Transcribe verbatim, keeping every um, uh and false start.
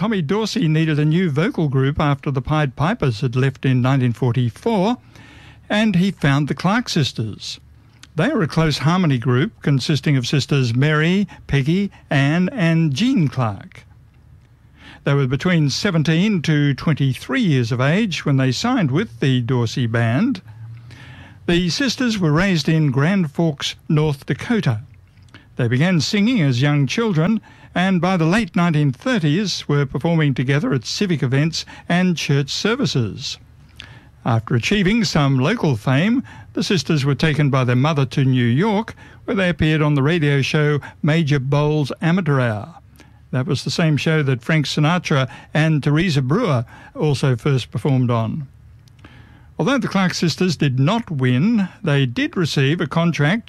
Tommy Dorsey needed a new vocal group after the Pied Pipers had left in nineteen forty-four, and he found the Clark Sisters. They are a close harmony group consisting of sisters Mary, Peggy, Anne and Jean Clark. They were between seventeen to twenty-three years of age when they signed with the Dorsey Band. The sisters were raised in Grand Forks, North Dakota. They began singing as young children and by the late nineteen thirties were performing together at civic events and church services. After achieving some local fame, the sisters were taken by their mother to New York, where they appeared on the radio show Major Bowles Amateur Hour. That was the same show that Frank Sinatra and Teresa Brewer also first performed on. Although the Clark Sisters did not win, they did receive a contract